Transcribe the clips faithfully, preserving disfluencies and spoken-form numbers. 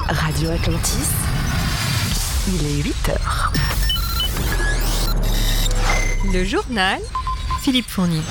Radio Atlantis, il est huit heures. Le journal, Philippe Fournier.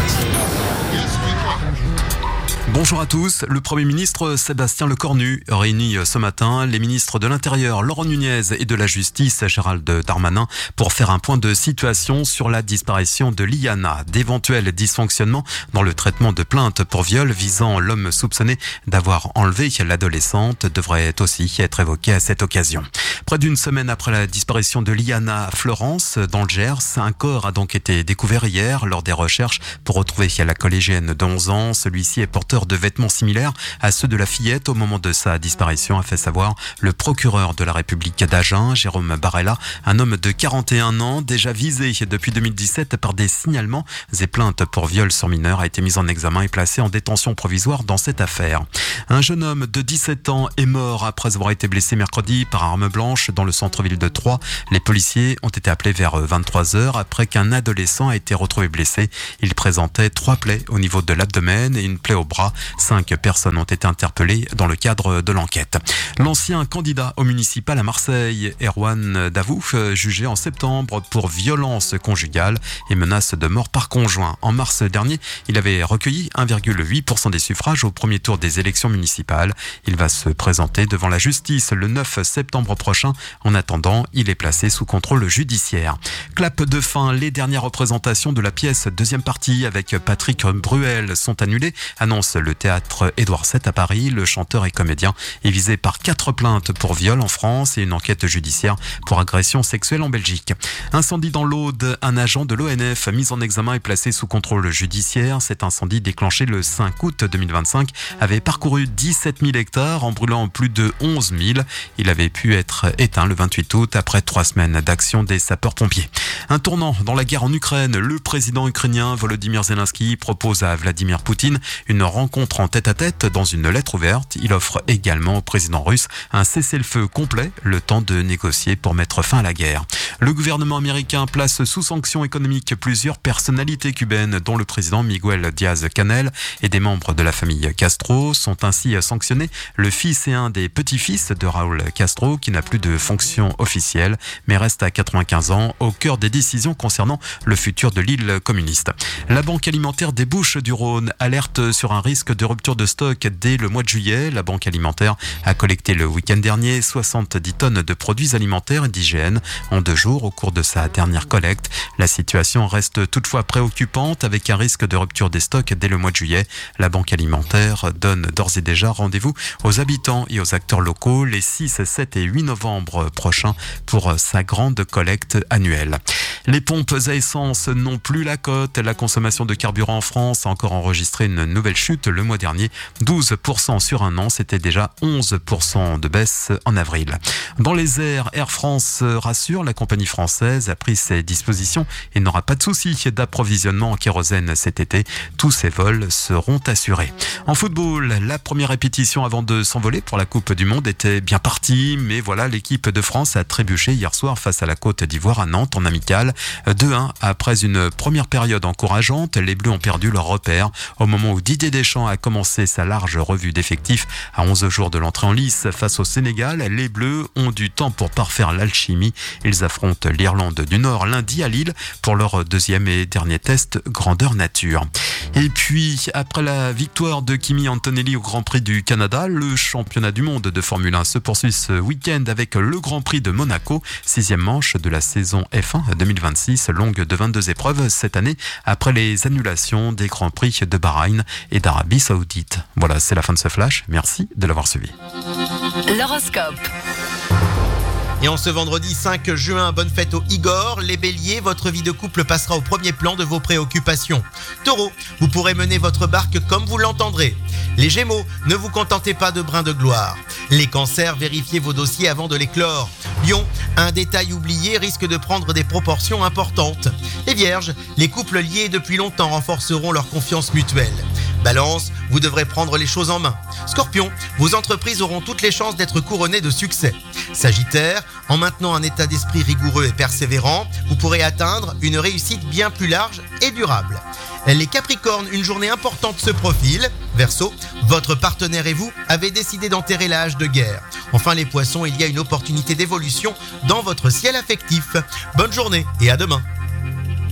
Bonjour à tous. Le Premier ministre Sébastien Lecornu réunit ce matin les ministres de l'Intérieur Laurent Nunez et de la Justice Gérald Darmanin pour faire un point de situation sur la disparition de Liana. D'éventuels dysfonctionnements dans le traitement de plaintes pour viol visant l'homme soupçonné d'avoir enlevé l'adolescente devraient aussi être évoqués à cette occasion. Près d'une semaine après la disparition de Liana à Florence, dans le Gers, un corps a donc été découvert hier lors des recherches pour retrouver la collégienne de onze ans. Celui-ci est porteur de vêtements similaires à ceux de la fillette au moment de sa disparition, a fait savoir le procureur de la République d'Agen, Jérôme Barella, un homme de quarante et un ans, déjà visé depuis deux mille dix-sept par des signalements et plaintes pour viol sur mineur, a été mis en examen et placé en détention provisoire dans cette affaire. Un jeune homme de dix-sept ans est mort après avoir été blessé mercredi par arme blanche dans le centre-ville de Troyes. Les policiers ont été appelés vers vingt-trois heures après qu'un adolescent a été retrouvé blessé. Il présentait trois plaies au niveau de l'abdomen et une plaie au bras. Cinq personnes ont été interpellées dans le cadre de l'enquête. L'ancien candidat au municipal à Marseille, Erwan Davouf, jugé en septembre pour violence conjugale et menace de mort par conjoint. En mars dernier, il avait recueilli un virgule huit pour cent des suffrages au premier tour des élections municipales. Il va se présenter devant la justice le neuf septembre prochain. En attendant, il est placé sous contrôle judiciaire. Clap de fin, les dernières représentations de la pièce deuxième partie avec Patrick Bruel sont annulées, annonce le théâtre Édouard sept à Paris. Le chanteur et comédien est visé par quatre plaintes pour viol en France et une enquête judiciaire pour agression sexuelle en Belgique. Incendie dans l'Aude, un agent de l'O N F mis en examen et placé sous contrôle judiciaire. Cet incendie déclenché le cinq août deux mille vingt-cinq avait parcouru dix-sept mille hectares en brûlant plus de onze mille. Il avait pu être éteint le vingt-huit août après trois semaines d'action des sapeurs-pompiers. Un tournant dans la guerre en Ukraine. Le président ukrainien Volodymyr Zelensky propose à Vladimir Poutine une rencontre en tête-à-tête dans une lettre ouverte. Il offre également au président russe un cessez-le-feu complet, le temps de négocier pour mettre fin à la guerre. Le gouvernement américain place sous sanctions économiques plusieurs personnalités cubaines, dont le président Miguel Díaz-Canel et des membres de la famille Castro. Sont ainsi sanctionnés le fils et un des petits-fils de Raúl Castro, qui n'a plus de fonction officielle, mais reste à quatre-vingt-quinze ans au cœur des décisions concernant le futur de l'île communiste. La Banque alimentaire des Bouches-du-Rhône alerte sur un risque de rupture de stock dès le mois de juillet. La Banque alimentaire a collecté le week-end dernier soixante-dix tonnes de produits alimentaires et d'hygiène en deux jours au cours de sa dernière collecte. La situation reste toutefois préoccupante avec un risque de rupture des stocks dès le mois de juillet. La Banque alimentaire donne d'ores et déjà rendez-vous aux habitants et aux acteurs locaux les six, sept et huit novembre prochains pour sa grande collecte annuelle. Les pompes à essence n'ont plus la cote. La consommation de carburant en France a encore enregistré une nouvelle chute le mois dernier. douze pour cent sur un an, c'était déjà onze pour cent de baisse en avril. Dans les airs, Air France rassure, la compagnie française a pris ses dispositions et n'aura pas de souci d'approvisionnement en kérosène cet été. Tous ses vols seront assurés. En football, la première répétition avant de s'envoler pour la Coupe du Monde était bien partie, mais voilà, l'équipe de France a trébuché hier soir face à la Côte d'Ivoire à Nantes en amical. deux un, après une première période encourageante, les Bleus ont perdu leur repère au moment où Didier Deschamps a commencé sa large revue d'effectifs. À onze jours de l'entrée en lice face au Sénégal, les Bleus ont du temps pour parfaire l'alchimie. Ils affrontent l'Irlande du Nord lundi à Lille pour leur deuxième et dernier test grandeur nature. Et puis, après la victoire de Kimi Antonelli au Grand Prix du Canada, le championnat du monde de Formule un se poursuit ce week-end avec le Grand Prix de Monaco, sixième manche de la saison F un deux mille vingt-six, longue de vingt-deux épreuves cette année, après les annulations des Grands Prix de Bahreïn et d'Arabie Saoudite. Voilà, c'est la fin de ce flash. Merci de l'avoir suivi. L'horoscope. Et en ce vendredi cinq juin, bonne fête aux Igor. Les béliers, votre vie de couple passera au premier plan de vos préoccupations. Taureau, vous pourrez mener votre barque comme vous l'entendrez. Les gémeaux, ne vous contentez pas de brins de gloire. Les cancers, vérifiez vos dossiers avant de les clore. Lion, un détail oublié risque de prendre des proportions importantes. Les vierges, les couples liés depuis longtemps renforceront leur confiance mutuelle. Balance, vous devrez prendre les choses en main. Scorpion, vos entreprises auront toutes les chances d'être couronnées de succès. Sagittaire, en maintenant un état d'esprit rigoureux et persévérant, vous pourrez atteindre une réussite bien plus large et durable. Les Capricornes, une journée importante se profile. Verseau, votre partenaire et vous avez décidé d'enterrer la hache de guerre. Enfin les poissons, il y a une opportunité d'évolution dans votre ciel affectif. Bonne journée et à demain.